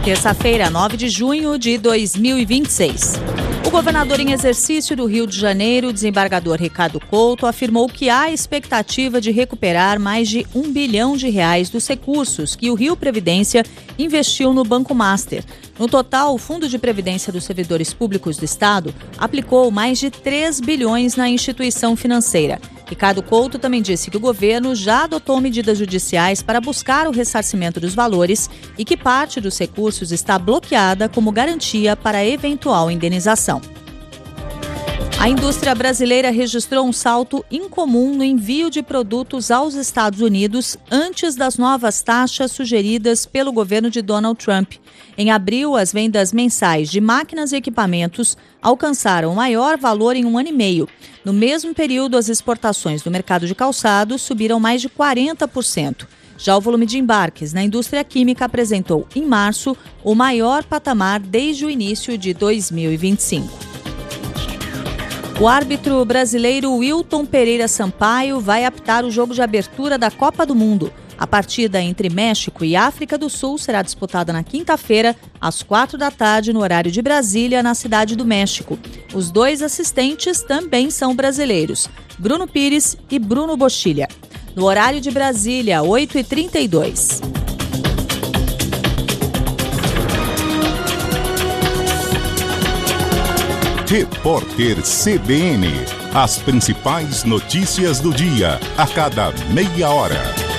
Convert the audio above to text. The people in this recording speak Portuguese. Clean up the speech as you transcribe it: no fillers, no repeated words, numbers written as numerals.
Terça-feira, 9 de junho de 2026. O governador em exercício do Rio de Janeiro, desembargador Ricardo Couto, afirmou que há expectativa de recuperar mais de R$1 bilhão dos recursos que o Rio Previdência investiu no Banco Master. No total, o Fundo de Previdência dos Servidores Públicos do Estado aplicou mais de 3 bilhões na instituição financeira. Ricardo Couto também disse que o governo já adotou medidas judiciais para buscar o ressarcimento dos valores e que parte dos recursos está bloqueada como garantia para eventual indenização. A indústria brasileira registrou um salto incomum no envio de produtos aos Estados Unidos antes das novas taxas sugeridas pelo governo de Donald Trump. Em abril, as vendas mensais de máquinas e equipamentos alcançaram o maior valor em um ano e meio. No mesmo período, as exportações do mercado de calçados subiram mais de 40%. Já o volume de embarques na indústria química apresentou, em março, o maior patamar desde o início de 2025. O árbitro brasileiro Wilton Pereira Sampaio vai apitar o jogo de abertura da Copa do Mundo. A partida entre México e África do Sul será disputada na quinta-feira, às 16h, no horário de Brasília, na Cidade do México. Os dois assistentes também são brasileiros, Bruno Pires e Bruno Bochilha. No horário de Brasília, 8h32. Repórter CBN. As principais notícias do dia, a cada meia hora.